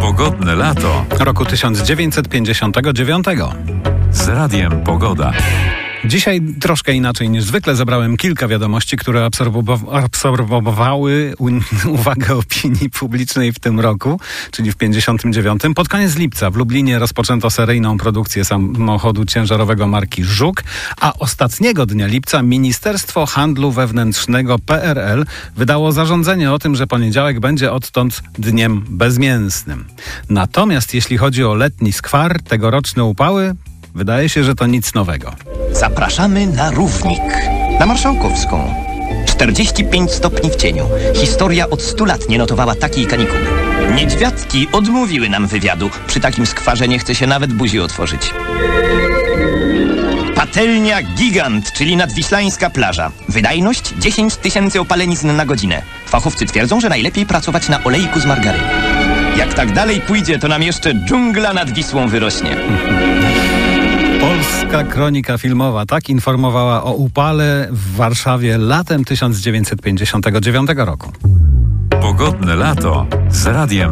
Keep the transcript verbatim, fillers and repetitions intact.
Pogodne lato roku tysiąc dziewięćset pięćdziesiątego dziewiątego. z Radiem Pogoda. Dzisiaj troszkę inaczej niż zwykle zebrałem kilka wiadomości, które absorbowa- absorbowały u- uwagę opinii publicznej w tym roku, czyli w pięćdziesiątym dziewiątym. Pod koniec lipca w Lublinie rozpoczęto seryjną produkcję samochodu ciężarowego marki Żuk, a ostatniego dnia lipca Ministerstwo Handlu Wewnętrznego P R L wydało zarządzenie o tym, że poniedziałek będzie odtąd dniem bezmięsnym. Natomiast jeśli chodzi o letni skwar, tegoroczne upały, wydaje się, że to nic nowego. Zapraszamy na Równik, na Marszałkowską. czterdzieści pięć stopni w cieniu. Historia od stu lat nie notowała takiej kanikuły. Niedźwiadki odmówiły nam wywiadu. Przy takim skwarze nie chce się nawet buzi otworzyć. Patelnia Gigant, czyli nadwiślańska plaża. Wydajność dziesięć tysięcy opalenizn na godzinę. Fachowcy twierdzą, że najlepiej pracować na olejku z margaryny. Jak tak dalej pójdzie, to nam jeszcze dżungla nad Wisłą wyrośnie. Polska Kronika Filmowa tak informowała o upale w Warszawie latem tysiąc dziewięćset pięćdziesiątego dziewiątego roku. Pogodne lato z Radiem